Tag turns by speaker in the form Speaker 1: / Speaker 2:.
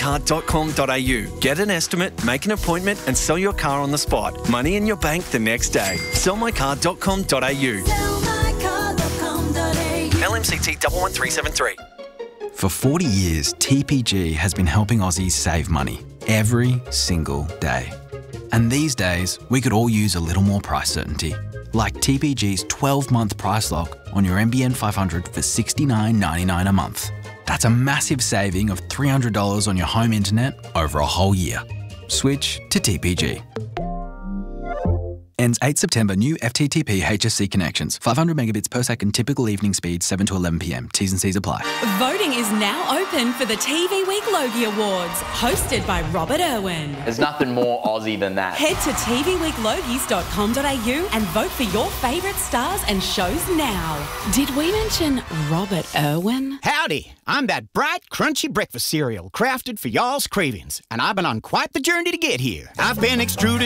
Speaker 1: sellmycar.com.au. Get an estimate, make an appointment and sell your car on the spot. Money in your bank the next day. sellmycar.com.au. LMCT 11373.
Speaker 2: For 40 years, TPG has been helping Aussies save money every single day. And these days, we could all use a little more price certainty. Like TPG's 12-month price lock on your NBN 500 for $69.99 a month. That's a massive saving of $300 on your home internet over a whole year. Switch to TPG. Ends 8 September. New FTTP HSC connections. 500 megabits per second. Typical evening speed 7 to 11 p.m. T's and C's apply.
Speaker 3: Voting is now open for the TV Week Logie Awards, hosted by Robert Irwin.
Speaker 4: There's nothing more Aussie than that.
Speaker 3: Head to tvweeklogies.com.au and vote for your favourite stars and shows now. Did we mention Robert Irwin?
Speaker 5: Howdy, I'm that bright, crunchy breakfast cereal crafted for y'all's cravings, and I've been on quite the journey to get here. I've been extruded